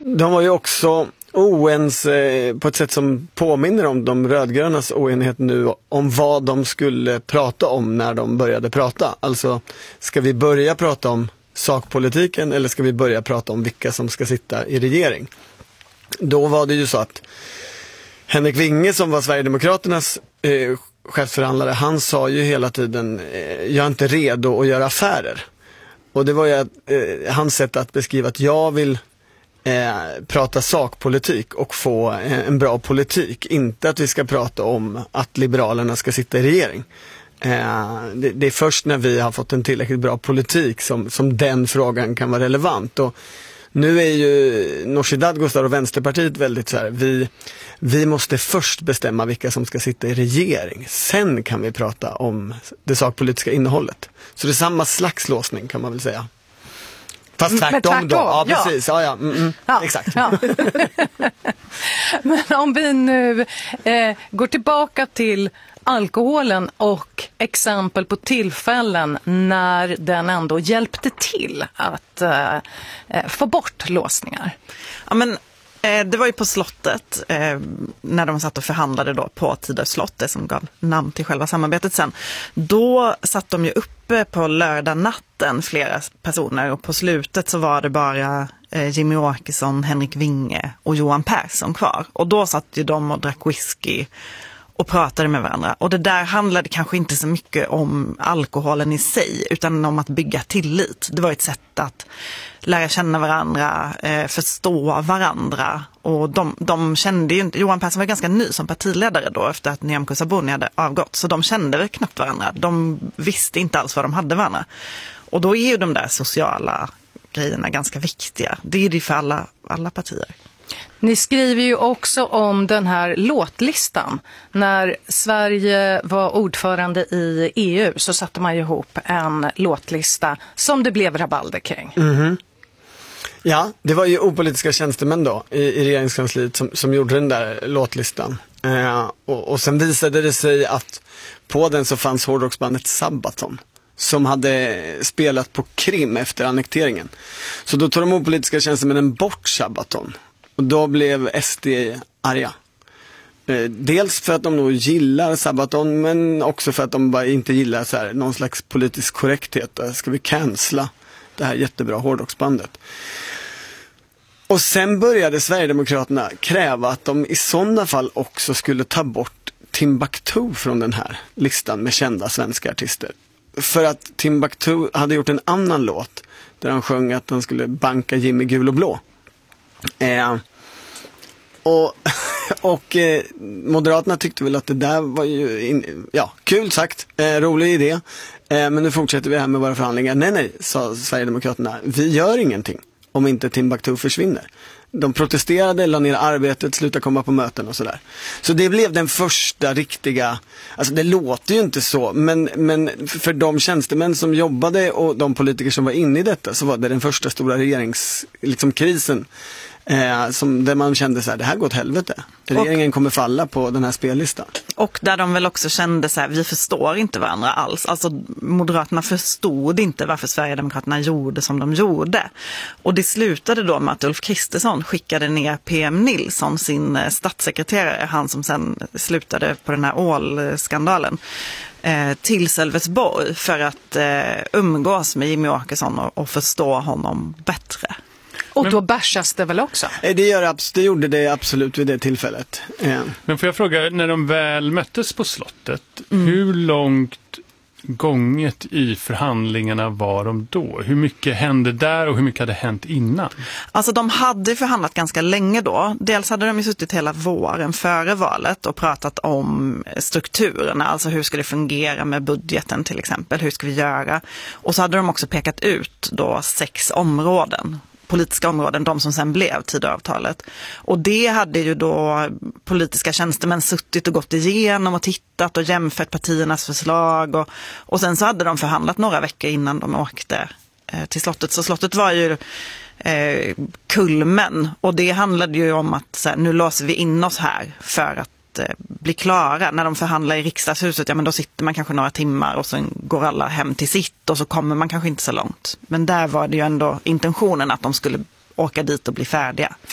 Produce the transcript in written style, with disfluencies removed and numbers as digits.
De var ju också oense på ett sätt som påminner om de rödgrönas oenighet nu om vad de skulle prata om när de började prata. Alltså, ska vi börja prata om sakpolitiken eller ska vi börja prata om vilka som ska sitta i regering? Då var det ju så att Henrik Winge, som var Sverigedemokraternas chefsförhandlare, han sa ju hela tiden jag är inte redo att göra affärer. Och det var ju hans sätt att beskriva att jag vill prata sakpolitik och få en bra politik. Inte att vi ska prata om att Liberalerna ska sitta i regering. Det är först när vi har fått en tillräckligt bra politik som den frågan kan vara relevant. Och nu är ju Nooshi Dadgostar och Vänsterpartiet väldigt så här, vi måste först bestämma vilka som ska sitta i regering. Sen kan vi prata om det sakpolitiska innehållet. Så det är samma slags låsning kan man väl säga. Fast tvärtom då. Ja, precis. Ja. Exakt. Ja. Men om vi nu går tillbaka till alkoholen och exempel på tillfällen när den ändå hjälpte till att få bort låsningar. Ja, men det var ju på slottet när de satt och förhandlade då på Tidö slott, det som gav namn till själva samarbetet sen. Då satt de ju uppe på lördag natten flera personer och på slutet så var det bara Jimmy Åkesson, Henrik Winge och Johan Persson kvar. Och då satt ju de och drack whisky och pratade med varandra. Och det där handlade kanske inte så mycket om alkoholen i sig utan om att bygga tillit. Det var ett sätt att lära känna varandra, förstå varandra. Och de kände ju inte, Johan Persson var ganska ny som partiledare då efter att Nyamko Sabuni hade avgått. Så de kände knappt varandra. De visste inte alls vad de hade varandra. Och då är ju de där sociala grejerna ganska viktiga. Det är det för alla partier. Ni skriver ju också om den här låtlistan. När Sverige var ordförande i EU så satte man ihop en låtlista som det blev rabalder kring. Mm-hmm. Ja, det var ju opolitiska tjänstemän då i regeringskansliet som gjorde den där låtlistan. Och sen visade det sig att på den så fanns hårdrocksbandet Sabaton som hade spelat på Krim efter annekteringen. Så då tog de opolitiska tjänstemännen bort Sabaton. Och då blev SD arga. Dels för att de nog gillar Sabaton men också för att de bara inte gillar så här, någon slags politisk korrekthet. Ska vi cancella det här jättebra hårdrocksbandet? Och sen började Sverigedemokraterna kräva att de i sådana fall också skulle ta bort Timbuktu från den här listan med kända svenska artister. För att Timbuktu hade gjort en annan låt där han sjöng att han skulle banka Jimmy gul och blå. Och Moderaterna tyckte väl att det där var ju kul sagt, rolig idé, men nu fortsätter vi här med våra förhandlingar. Nej, sa Sverigedemokraterna, vi gör ingenting om inte Timbuktu försvinner. De protesterade, la ner arbetet, slutade komma på möten och sådär. Så det blev den första riktiga, alltså det låter ju inte så, men för de tjänstemän som jobbade och de politiker som var inne i detta så var det den första stora krisen. Där man kände så här, det här går åt helvete. Regeringen kommer falla på den här spellistan. Och där de väl också kände så här, vi förstår inte varandra alls. Alltså Moderaterna förstod inte varför Sverigedemokraterna gjorde som de gjorde. Och det slutade då med att Ulf Kristersson skickade ner PM Nilsson, sin statssekreterare, han som sen slutade på den här ålskandalen, till Sölvesborg för att umgås med Jimmy Åkesson och förstå honom bättre. Och då bärsas det väl också? Det gjorde det absolut vid det tillfället. Men får jag fråga, när de väl möttes på slottet, hur långt gånget i förhandlingarna var de då? Hur mycket hände där och hur mycket hade hänt innan? Alltså de hade förhandlat ganska länge då. Dels hade de ju suttit hela våren före valet och pratat om strukturerna. Alltså hur ska det fungera med budgeten till exempel? Hur ska vi göra? Och så hade de också pekat ut då 6 områden. Politiska områden, de som sen blev Tidöavtalet. Och det hade ju då politiska tjänstemän suttit och gått igenom och tittat och jämfört partiernas förslag. Och sen så hade de förhandlat några veckor innan de åkte till slottet. Så slottet var ju kulmen. Och det handlade ju om att så här, nu låser vi in oss här för att bli klara. När de förhandlar i riksdagshuset, ja men då sitter man kanske några timmar och sen går alla hem till sitt och så kommer man kanske inte så långt. Men där var det ju ändå intentionen att de skulle åka dit och bli färdiga.